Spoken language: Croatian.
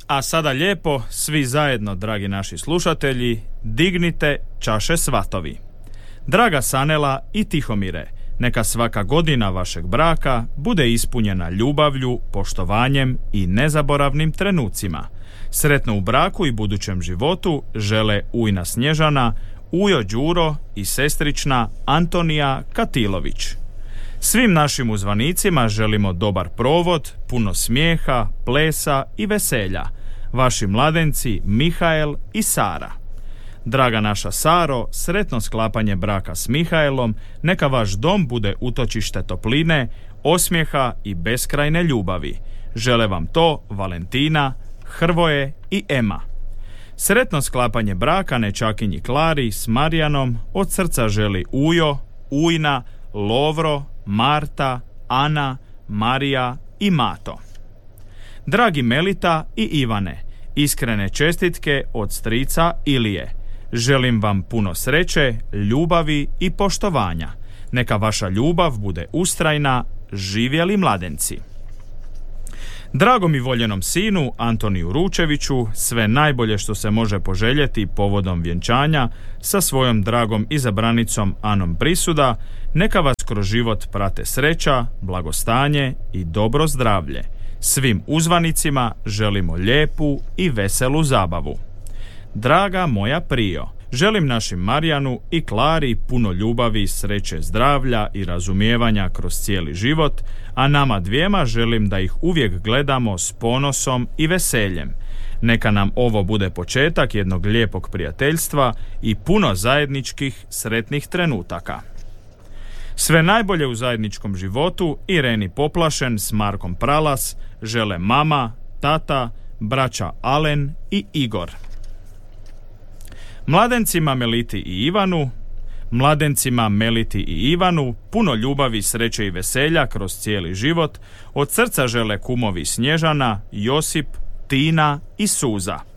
A sada lijepo, svi zajedno, dragi naši slušatelji, dignite čaše svatovi. Draga Sanela i Tihomire, neka svaka godina vašeg braka bude ispunjena ljubavlju, poštovanjem i nezaboravnim trenucima. Sretno u braku i budućem životu žele ujna Snježana, ujo Đuro i sestrična Antonija Katilović. Svim našim uzvanicima želimo dobar provod, puno smijeha, plesa i veselja. Vaši mladenci Mihael i Sara. Draga naša Saro, sretno sklapanje braka s Mihaelom, neka vaš dom bude utočište topline, osmijeha i beskrajne ljubavi. Žele vam to Valentina, Hrvoje i Ema. Sretno sklapanje braka nečakinji Klari s Marijanom od srca želi Ujo, Ujna, Lovro, Marta, Ana, Marija i Mato. Dragi Melita i Ivane, iskrene čestitke od strica Ilije. Želim vam puno sreće, ljubavi i poštovanja. Neka vaša ljubav bude ustrajna, živjeli mladenci. Dragom i voljenom sinu Antoniju Ručeviću sve najbolje što se može poželjeti povodom vjenčanja sa svojom dragom izabranicom Anom Prisuda, neka vas kroz život prate sreća, blagostanje i dobro zdravlje. Svim uzvanicima želimo lijepu i veselu zabavu. Draga moja Prijo, želim našim Marijanu i Klari puno ljubavi, sreće, zdravlja i razumijevanja kroz cijeli život, a nama dvijema želim da ih uvijek gledamo s ponosom i veseljem. Neka nam ovo bude početak jednog lijepog prijateljstva i puno zajedničkih sretnih trenutaka. Sve najbolje u zajedničkom životu Ireni Poplašen s Markom Pralas žele mama, tata, braća Alen i Igor. Mladencima Meliti i Ivanu puno ljubavi, sreće i veselja kroz cijeli život. Od srca žele kumovi Snježana, Josip, Tina i Suza.